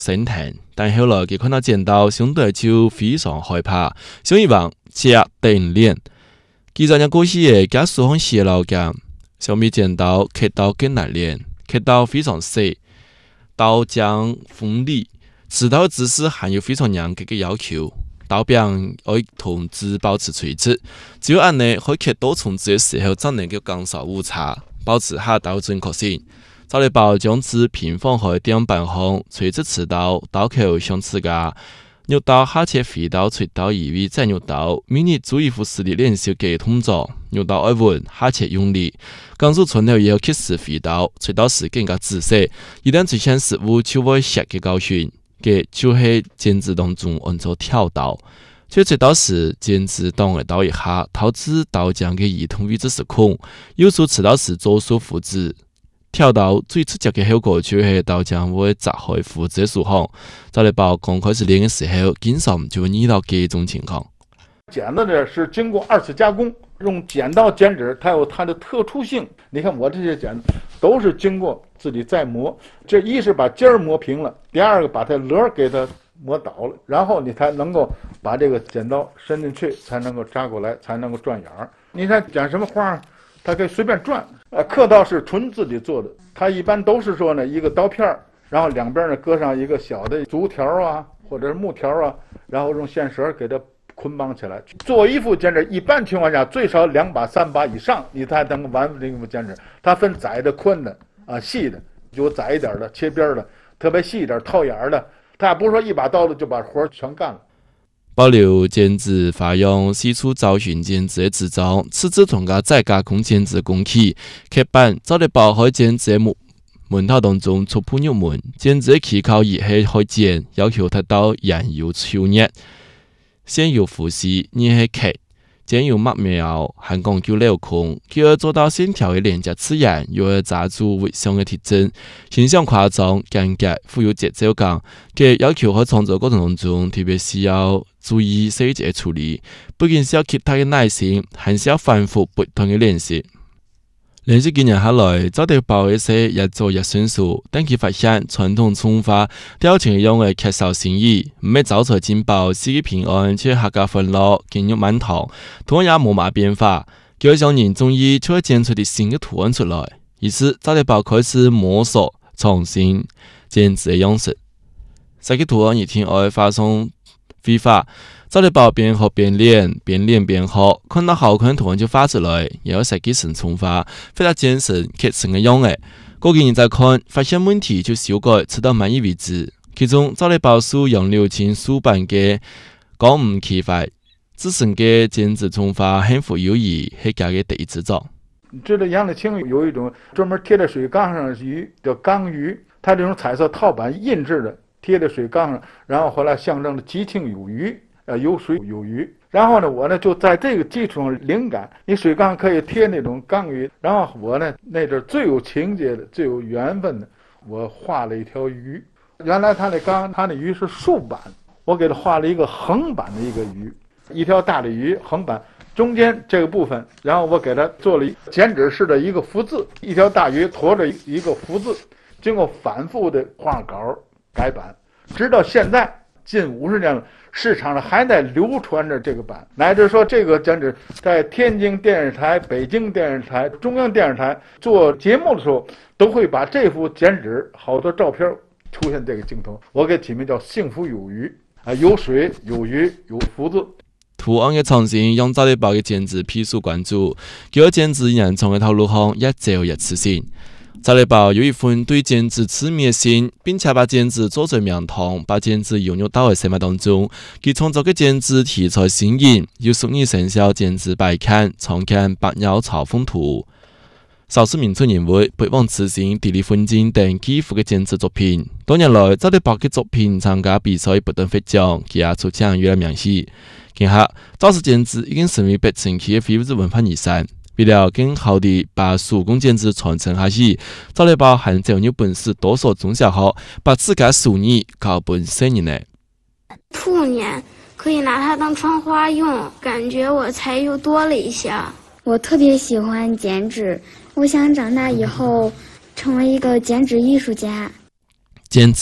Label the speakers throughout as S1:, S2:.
S1: 心疼，但后来佢看到剪刀，相对就非常害怕，想希望接定练。记者人故事嘅家属向泄露讲，小米剪刀刻刀更难练，刻刀非常细，刀将锋利，持刀姿势还有非常严格嘅要求。刀柄要同质保持垂直，只有按呢可以刻多重质嘅时候，才能够减少误差，保持下刀准确性。早日包将之平放喺顶板上，垂直持刀，刀口向刺架，肉刀下切飞刀，垂刀移位再肉刀。每日注意服实地练习嘅动作，肉刀要稳，下切用力。钢速村头也要刻实飞刀，垂刀时更加仔细。一旦出现失误，就会吓嘅教训。嘅就是剪纸当中按照跳刀，在垂刀时剪纸当嘅刀一下，导致刀将嘅移动位置失控。有时持刀时左手扶指。跳刀最直接嘅后果就是刀将会砸开扶指嘅树行。早日包刚开始练嘅时候，经常就会遇到这种情况。
S2: 剪子呢是经过2次加工，用剪刀剪纸，它有它的特殊性。你看我这些剪子都是经过自己再磨，这一是把尖儿磨平了，第二个把它棱给它磨倒了，然后你才能够把这个剪刀伸进去，才能够扎过来，才能够转眼儿。你看剪什么花，它可以随便转。刻刀是纯自己做的，它一般都是说呢一个刀片，然后两边呢搁上一个小的竹条啊，或者是木条啊，然后用线绳给它捆绑起来。做一副剪纸，一般情况下最少2把3把以上，你才能完成一副剪纸。它分窄的、宽的啊、细的，有窄一点的、切边的，特别细一点、套眼的。它也不是说一把刀子就把活全干了。
S1: 保留剪纸发用四处找寻剪纸的制造，此次同加再加工剪纸工期，刻板早日包开剪纸的门头当中触碰入门，剪纸的起口热气开剪，要求达到燃油抽热，先有复习，热气刻，剪有抹描，含讲究镂空，佢要做到线条的连接自然，又要抓住微相的特征，形象夸张、简洁、富有节奏感。佢要求喺创作过程当中，特别需要注意细节处理，不仅需要极大的耐心，还需要反复不断的练习。连续几年下来，早地包一些越做越迅速，但佢发现传统冲法雕情用的缺少新意，唔系招财进宝、四季平安，却客家欢乐、肌肉满堂，图案也冇乜变化。叫上人中意就会剪出啲新嘅图案出来，于是早地包开始摸索创新剪纸的样式。设计图案一天爱发送绘画。早地包边学边练，边练边学，看到好看的图案就画出来，也要设计成冲法，非常精神、刻成的样诶。过几年再看，发现问题就修改，直到满意为止。其中早地包使用流行书版嘅钢五漆法，自身嘅剪纸冲法很富有意义，系家嘅第一制作。
S2: 知道杨丽清有一种专门贴在水缸上的鱼叫钢鱼，它这种彩色套版印制的，贴在水缸上，然后后来象征着吉庆有余。有水有鱼，然后呢，我呢就在这个基础上灵感，你水缸可以贴那种钢鱼，然后我呢那阵最有情节的、最有缘分的，我画了一条鱼。原来他那缸，他那鱼是竖版，我给他画了一个横版的一个鱼，一条大的鱼横版，中间这个部分，然后我给他做了剪纸式的一个福字，一条大鱼驮着一个福字，经过反复的画稿改版，直到现在近50年了。市场上还在流传着这个版，乃至说这个剪纸在天津电视台、北京电视台、中央电视台做节目的时候，都会把这幅剪纸好多照片出现这个镜头。我给起名叫幸福有余啊，有水有鱼有福字。
S1: 图案嘅创新让早地包嘅剪纸披受关注，叫剪纸人从嘅头路上越走越自信。早地包有一份对剪纸痴迷的心，并且把剪纸做成名堂，把剪纸融入到嘅生活当中。佢创作嘅剪纸题材新颖，有属于生肖剪纸摆刊、常看白鸟嘲讽图、少数民族人物、北望慈行、地理风景等几幅嘅剪纸作品。多年来，早地包嘅作品参加比赛不断获奖，佢也出奖越来明显。今下，早市剪纸已经成为北城区嘅非物质文化遗产。为了更好地把手工剪纸传承下去，早地包还将有本事多所中小学把自家手艺搞本生意呢。
S3: 兔年可以拿它当窗花用，感觉我才又多了一下。
S4: 我特别喜欢剪纸，我想长大以后成为一个剪纸艺术家。
S1: 剪纸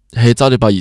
S1: 系找得到